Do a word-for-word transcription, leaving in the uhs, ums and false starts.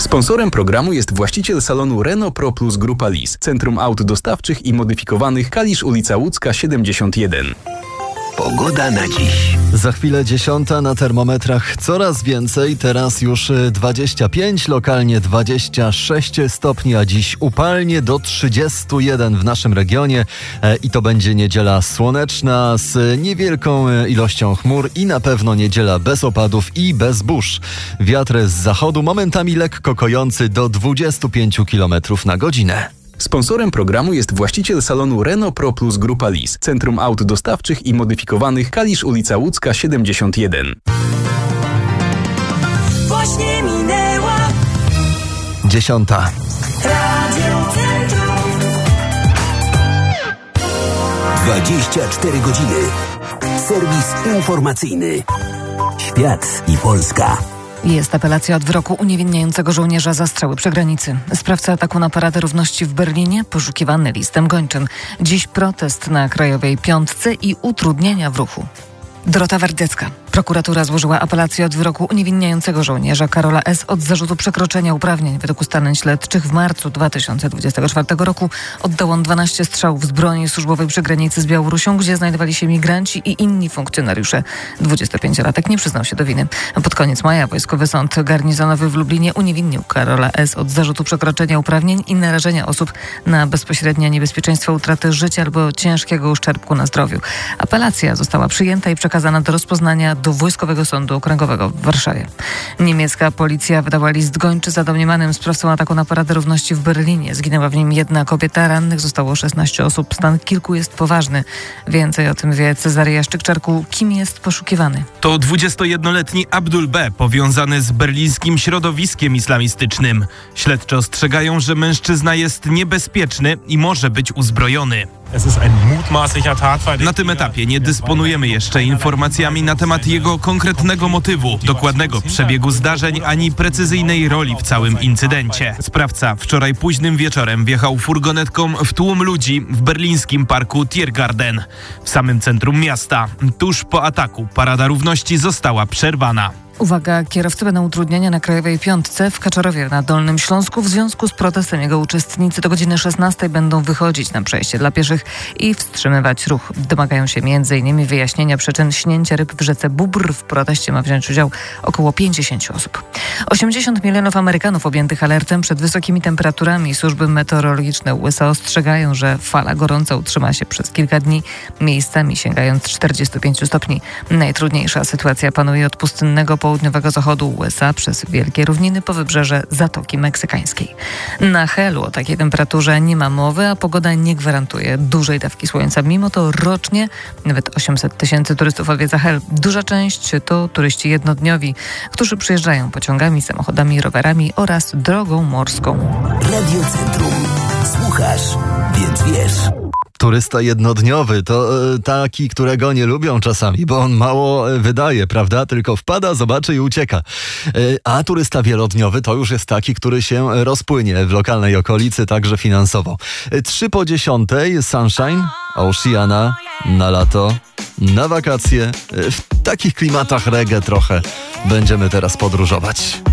Sponsorem programu jest właściciel salonu Renault Pro Plus Grupa Lis, Centrum Aut Dostawczych i Modyfikowanych, Kalisz, ulica Łódzka siedemdziesiąt jeden. Pogoda na dziś. Za chwilę dziesiąta, na termometrach coraz więcej, teraz już dwadzieścia pięć, lokalnie dwadzieścia sześć stopni, a dziś upalnie do trzydziestu jeden w naszym regionie i to będzie niedziela słoneczna z niewielką ilością chmur i na pewno niedziela bez opadów i bez burz. Wiatr z zachodu momentami lekko kojący do dwudziestu pięciu kilometrów na godzinę. Sponsorem programu jest właściciel salonu Renault Pro Plus Grupa Lis, Centrum Aut Dostawczych i Modyfikowanych, Kalisz, ulica Łódzka siedemdziesiąt jeden. Właśnie minęła Dziesiąta. Radio Centrum. dwadzieścia cztery godziny. Serwis informacyjny. Świat i Polska. Jest apelacja od wyroku uniewinniającego żołnierza za strzały przy granicy. Sprawca ataku na Paradę Równości w Berlinie poszukiwany listem gończym. Dziś protest na Krajowej Piątce i utrudnienia w ruchu. Dorota Wardziecka. Prokuratura złożyła apelację od wyroku uniewinniającego żołnierza Karola S. od zarzutu przekroczenia uprawnień. Według ustaleń śledczych w marcu dwa tysiące dwudziestego czwartego roku oddał on dwanaście strzałów z broni służbowej przy granicy z Białorusią, gdzie znajdowali się migranci i inni funkcjonariusze. dwudziestopięciolatek nie przyznał się do winy. Pod koniec maja Wojskowy Sąd Garnizonowy w Lublinie uniewinnił Karola S. od zarzutu przekroczenia uprawnień i narażenia osób na bezpośrednie niebezpieczeństwo utraty życia albo ciężkiego uszczerbku na zdrowiu. Apelacja została przyjęta i przekazana do rozpoznania do Wojskowego Sądu Okręgowego w Warszawie. Niemiecka policja wydała list gończy za domniemanym sprawcą ataku na Paradę Równości w Berlinie. Zginęła w nim jedna kobieta, rannych zostało szesnaście osób. Stan kilku jest poważny. Więcej o tym wie Cezary Jaszczyk-Czarku. Kim jest poszukiwany? To dwudziestojednoletni Abdul B., powiązany z berlińskim środowiskiem islamistycznym. Śledczy ostrzegają, że mężczyzna jest niebezpieczny i może być uzbrojony. Na tym etapie nie dysponujemy jeszcze informacjami na temat jego konkretnego motywu, dokładnego przebiegu zdarzeń ani precyzyjnej roli w całym incydencie. Sprawca wczoraj późnym wieczorem wjechał furgonetką w tłum ludzi w berlińskim parku Tiergarten, w samym centrum miasta. Tuż po ataku Parada Równości została przerwana. Uwaga, kierowcy będą utrudniania na Krajowej Piątce w Kaczorowie na Dolnym Śląsku. W związku z protestem jego uczestnicy do godziny szesnastej będą wychodzić na przejście dla pieszych i wstrzymywać ruch. Domagają się między innymi wyjaśnienia przyczyn śnięcia ryb w rzece Bóbr. W proteście ma wziąć udział około pięćdziesięciu osób. osiemdziesiąt milionów Amerykanów objętych alertem przed wysokimi temperaturami. Służby meteorologiczne U S A ostrzegają, że fala gorąca utrzyma się przez kilka dni, miejscami sięgając czterdziestu pięciu stopni. Najtrudniejsza sytuacja panuje od pustynnego południowego zachodu U S A przez wielkie równiny po wybrzeże Zatoki Meksykańskiej. Na Helu o takiej temperaturze nie ma mowy, a pogoda nie gwarantuje dużej dawki słońca. Mimo to rocznie nawet osiemset tysięcy turystów odwiedza Hel. Duża część to turyści jednodniowi, którzy przyjeżdżają pociągami, samochodami, rowerami oraz drogą morską. Radio Centrum. Słuchasz, więc wiesz. Turysta jednodniowy to e, taki, którego nie lubią czasami, bo on mało e, wydaje, prawda? Tylko wpada, zobaczy i ucieka. E, a turysta wielodniowy to już jest taki, który się rozpłynie w lokalnej okolicy, także finansowo. E, trzy po dziesiątej, Sunshine, Oceana, na lato, na wakacje. E, w takich klimatach reggae trochę będziemy teraz podróżować.